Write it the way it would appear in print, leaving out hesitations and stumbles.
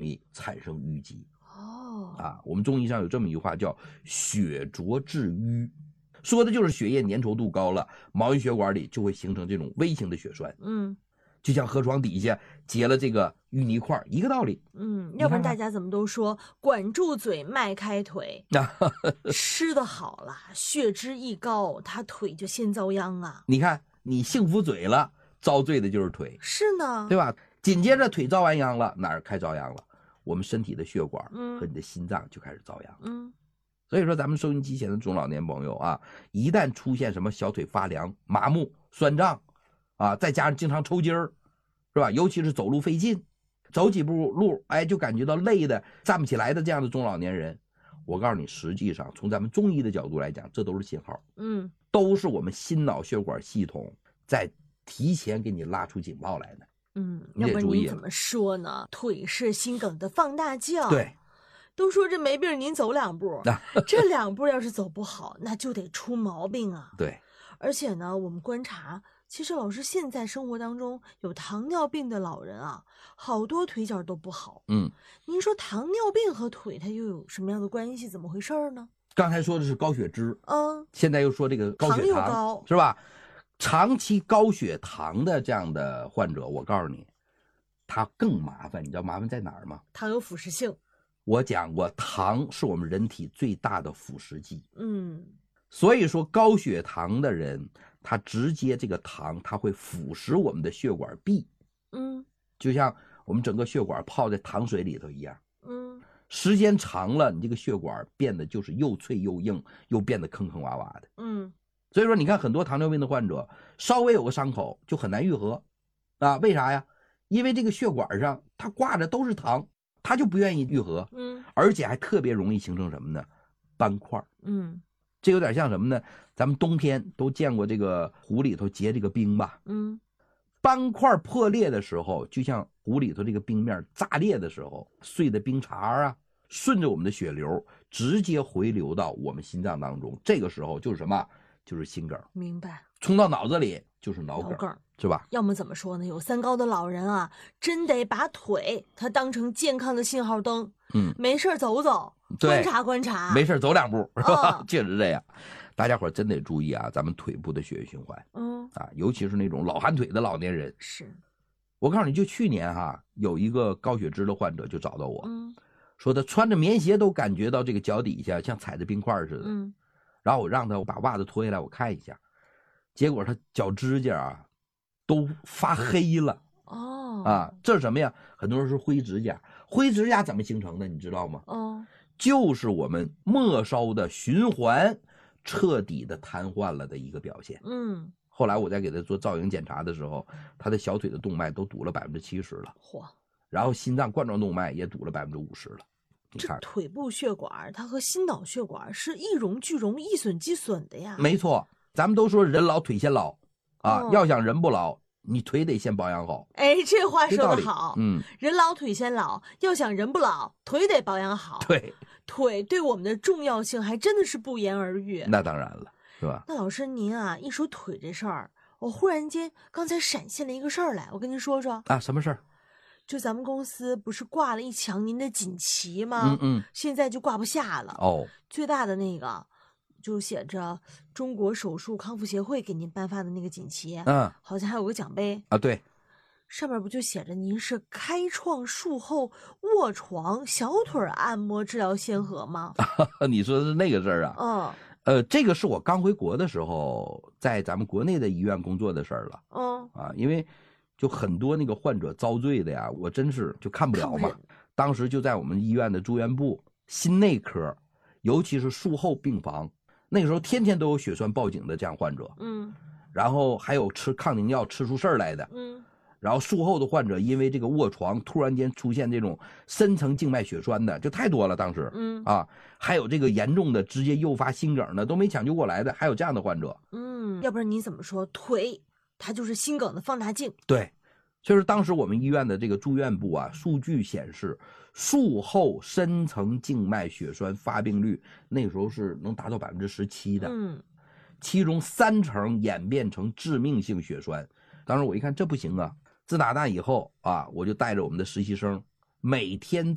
易产生淤积。 哦， 我们中医上有这么一句话叫血浊致瘀，说的就是血液粘稠度高了，毛细血管里就会形成这种微型的血栓。就像河床底下结了这个淤泥块一个道理。 要不然大家怎么都说管住嘴迈开腿，吃的好了，血脂一高，他腿就先遭殃啊。 你看你幸福嘴了，遭罪的就是腿， 是呢， 对吧？紧接着腿遭完殃了，哪儿开遭殃了？我们身体的血管和你的心脏就开始遭殃。所以说咱们收音机前的中老年朋友啊，一旦出现什么小腿发凉、麻木、酸胀再加上经常抽筋儿，是吧？尤其是走路费劲，走几步路就感觉到累的站不起来的这样的中老年人，我告诉你，实际上从咱们中医的角度来讲，这都是信号。都是我们心脑血管系统在提前给你拉出警报来的。 要不然您怎么说呢？腿是心梗的放大镜。 对， 都说这没病您走2步，这2步要是走不好，那就得出毛病啊。 对， 而且呢，我们观察，其实老师现在生活当中有糖尿病的老人啊，好多腿脚都不好。您说糖尿病和腿它又有什么样的关系？怎么回事呢？ 刚才说的是高血脂，现在又说这个高血糖， 又高， 是吧？长期高血糖的这样的患者，我告诉你，他更麻烦。你知道麻烦在哪儿吗？ 糖有腐蚀性。 我讲过，糖是我们人体最大的腐蚀剂。所以说高血糖的人，他直接这个糖，它会腐蚀我们的血管壁。就像我们整个血管泡在糖水里头一样。时间长了，你这个血管变得就是又脆又硬，又变得坑坑洼洼的。所以说你看很多糖尿病的患者，稍微有个伤口就很难愈合为啥呀？因为这个血管上它挂着都是糖，它就不愿意愈合。而且还特别容易形成什么呢？斑块。这有点像什么呢？咱们冬天都见过这个湖里头结这个冰吧。斑块破裂的时候，就像湖里头这个冰面炸裂的时候，碎的冰碴顺着我们的血流直接回流到我们心脏当中，这个时候就是什么？就是心梗。 明白。 冲到脑子里就是脑梗，是吧？ 要么怎么说呢？有3高的老人啊，真得把腿他当成健康的信号灯。没事走走，观察观察， 没事走2步，是吧？确实这样。大家伙真得注意咱们腿部的血液循环。尤其是那种老寒腿的老年人。 是。 我告诉你，就去年有一个高血脂的患者就找到我，说他穿着棉鞋都感觉到这个脚底下像踩着冰块似的。然后我让他把袜子脱下来我看一下，结果他脚指甲都发黑了。这是什么呀？很多人说灰指甲。灰指甲怎么形成的你知道吗？就是我们末梢的循环彻底的瘫痪了的一个表现。后来我在给他做造影检查的时候，他的小腿的动脉都堵了70%了。然后心脏冠状动脉也堵了50%了。 这腿部血管它和心脑血管是一荣俱荣，一损俱损的呀。 没错，咱们都说人老腿先老要想人不老，你腿得先保养好。 这话说得好。人老腿先老，要想人不老，腿得保养好。 对， 腿对我们的重要性还真的是不言而喻。 那当然了，是吧？ 那老师您一说腿这事儿，我忽然间刚才闪现了一个事儿来，我跟您说说。 什么事儿？ 就咱们公司不是挂了一墙您的锦旗吗？现在就挂不下了。最大的那个就写着中国手术康复协会给您颁发的那个锦旗。好像还有个奖杯对， 上面不就写着您是开创术后卧床小腿按摩治疗先河吗？ 你说的是那个事儿这个是我刚回国的时候在咱们国内的医院工作的事儿了。因为就很多那个患者遭罪的呀，我真是就看不了嘛。当时就在我们医院的住院部心内科，尤其是术后病房，那个时候天天都有血栓报警的这样患者。然后还有吃抗凝药吃出事儿来的。然后术后的患者因为这个卧床突然间出现这种深层静脉血栓的就太多了，当时还有这个严重的直接诱发心梗的都没抢救过来的，还有这样的患者。 要不然你怎么说腿它就是心梗的放大镜？ 对，就是当时我们医院的这个住院部数据显示，术后深层静脉血栓发病率那个时候是能达到17%的。其中30%演变成致命性血栓。当时我一看这不行自打那以后我就带着我们的实习生每天